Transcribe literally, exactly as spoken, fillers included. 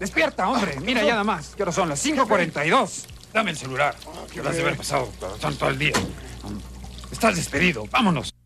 Despierta, hombre. Mira ya nada más. ¿Qué hora son? Las cinco cuarenta y dos. Dame el celular. Que lo has de haber pasado todo el día. Estás despedido. Vámonos.